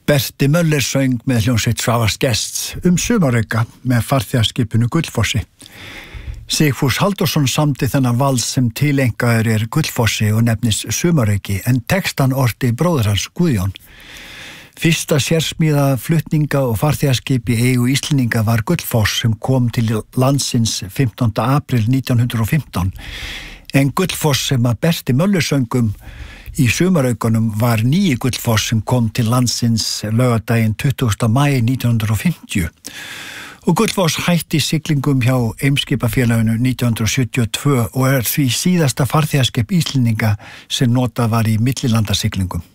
Berti Möller söng með hljómsveit Svavars Gests sumarauka með farþegaskipinu Gullfossi. Sigfús Halldórsson samdi þennan vals sem tilengaður Gullfossi og nefnist sumarauki en textan orti bróðir hans Guðjón. Fyrsta sérsmíða flutninga og farþegaskip í eigu Íslendinga var Gullfoss sem kom til landsins 15. apríl 1915. En Gullfoss sem að Berti Möller söngum í sumaraukunum var nýi Gullfoss sem kom til landsins laugardaginn 20. maí 1950. Og Gullfoss hætti siglingum hjá Eimskipafélaginu 1972 og því síðasta farþegaskip Íslendinga sem notað var í millilandasiglingum.